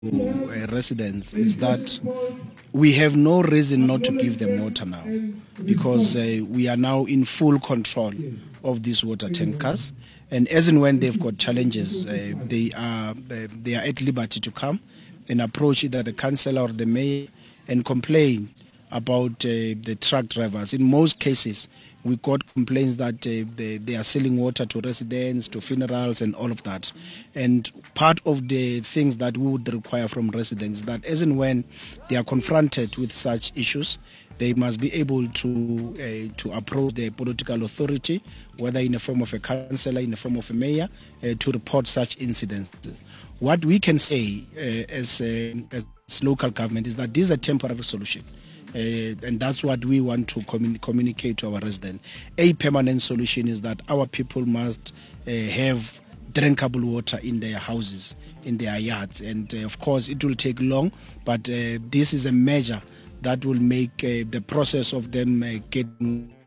residents is that we have no reason not to give them water now, because we are now in full control of these water tankers, and as and when they've got challenges, they are at liberty to come and approach either the councillor or the mayor and complain about the truck drivers. In most cases, we got complaints that they are selling water to residents, to funerals, and all of that. And part of the things that we would require from residents is that as and when they are confronted with such issues, they must be able to approach the political authority, whether in the form of a councillor, in the form of a mayor, to report such incidents. What we can say as local government is that this is a temporary solution. And that's what we want to communicate to our residents. A permanent solution is that our people must have drinkable water in their houses, in their yards. And of course, it will take long, but this is a measure that will make the process of them getting